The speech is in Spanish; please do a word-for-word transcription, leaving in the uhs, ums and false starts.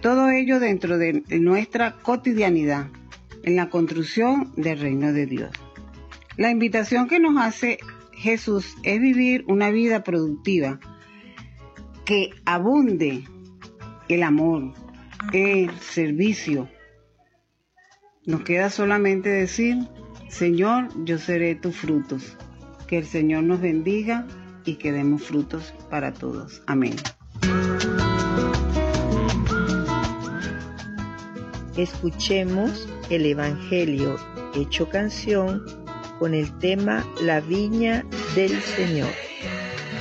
todo ello dentro de nuestra cotidianidad, en la construcción del reino de Dios. La invitación que nos hace Jesús es vivir una vida productiva, que abunde el amor, el servicio. Nos queda solamente decir: Señor, yo seré tus frutos. Que el Señor nos bendiga y que demos frutos para todos. Amén. Escuchemos el Evangelio hecho canción con el tema La Viña del Señor.